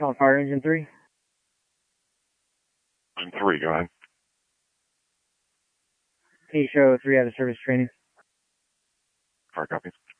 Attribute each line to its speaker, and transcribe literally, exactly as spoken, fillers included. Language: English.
Speaker 1: Call fire engine three.
Speaker 2: I'm three, go ahead.
Speaker 1: Can you show three out of service training?
Speaker 2: Fire copy.